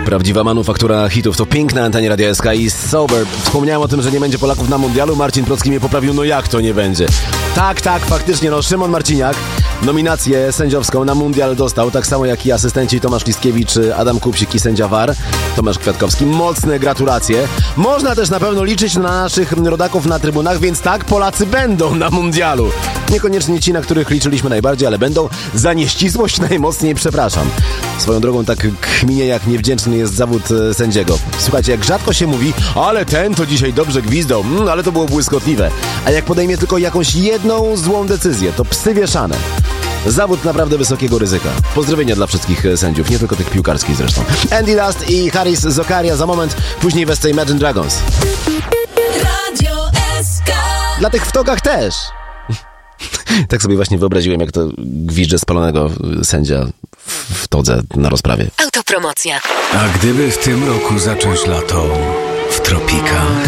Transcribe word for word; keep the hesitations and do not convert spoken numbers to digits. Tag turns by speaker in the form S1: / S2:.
S1: Prawdziwa manufaktura hitów to Pink na antenie Radia S K i Sober. Wspomniałem o tym, że nie będzie Polaków na mundialu. Marcin Plocki mnie poprawił, no jak to nie będzie? Tak, tak, faktycznie, no Szymon Marciniak nominację sędziowską na mundial dostał, tak samo jak i asystenci Tomasz Liskiewicz, Adam Kupsik i sędzia V A R Tomasz Kwiatkowski. Mocne gratulacje. Można też na pewno liczyć na naszych rodaków na trybunach, więc tak, Polacy będą na mundialu. Niekoniecznie ci, na których liczyliśmy najbardziej, ale będą. Za nieścisłość najmocniej przepraszam. Swoją drogą tak kminie, jak niewdzięczny jest zawód sędziego. Słuchajcie, jak rzadko się mówi, ale ten to dzisiaj dobrze gwizdał, mm, ale to było błyskotliwe. A jak podejmie tylko jakąś jedną złą decyzję, to psy wieszane. Zawód naprawdę wysokiego ryzyka. Pozdrowienia dla wszystkich sędziów, nie tylko tych piłkarskich zresztą. Andy Dust i Haris Zokaria za moment, później wersja Imagine Dragons. Radio S K. Dla tych w togach też. Tak sobie właśnie wyobraziłem, jak to gwizdże spalonego sędzia w todze na rozprawie.
S2: Autopromocja.
S3: A gdyby w tym roku zacząć lato w tropikach?